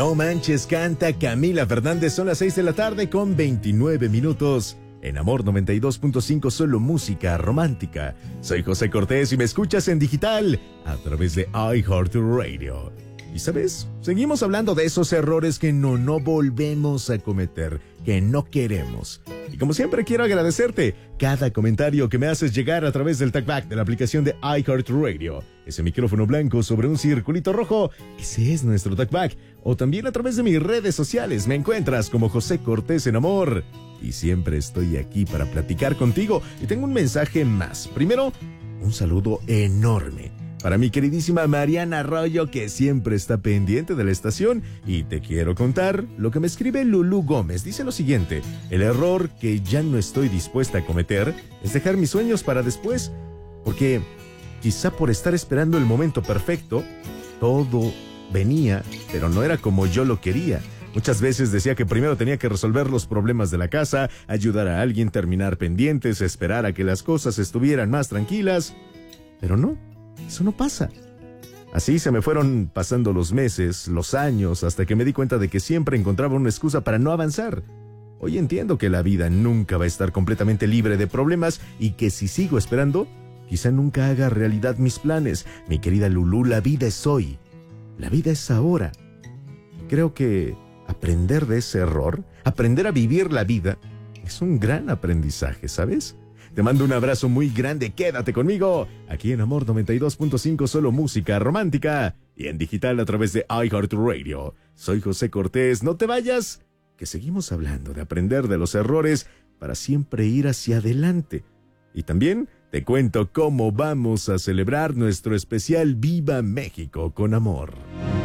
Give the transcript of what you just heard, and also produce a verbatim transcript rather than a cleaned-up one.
No manches, canta Camila Fernández. Son las seis de la tarde con veintinueve minutos. En Amor noventa y dos punto cinco, solo música romántica. Soy José Cortés y me escuchas en digital a través de iHeartRadio. Y sabes, seguimos hablando de esos errores que no, no volvemos a cometer, que no queremos. Y como siempre quiero agradecerte cada comentario que me haces llegar a través del talkback de la aplicación de iHeartRadio. Ese micrófono blanco sobre un circulito rojo, ese es nuestro talkback. O también a través de mis redes sociales me encuentras como José Cortés en Amor. Y siempre estoy aquí para platicar contigo. Y tengo un mensaje más. Primero, un saludo enorme para mi queridísima Mariana Arroyo, que siempre está pendiente de la estación. Y te quiero contar lo que me escribe Lulú Gómez. Dice lo siguiente: el error que ya no estoy dispuesta a cometer es dejar mis sueños para después, porque quizá por estar esperando el momento perfecto, todo venía, pero no era como yo lo quería. Muchas veces decía que primero tenía que resolver los problemas de la casa, ayudar a alguien, terminar pendientes, esperar a que las cosas estuvieran más tranquilas. Pero no, eso no pasa. Así se me fueron pasando los meses, los años, hasta que me di cuenta de que siempre encontraba una excusa para no avanzar. Hoy entiendo que la vida nunca va a estar completamente libre de problemas y que si sigo esperando, quizá nunca haga realidad mis planes. Mi querida Lulú, la vida es hoy. La vida es ahora. Creo que aprender de ese error, aprender a vivir la vida, es un gran aprendizaje, ¿sabes? Te mando un abrazo muy grande, quédate conmigo, aquí en Amor noventa y dos punto cinco, solo música romántica, y en digital a través de iHeartRadio. Soy José Cortés, no te vayas, que seguimos hablando de aprender de los errores para siempre ir hacia adelante. Y también te cuento cómo vamos a celebrar nuestro especial Viva México con Amor.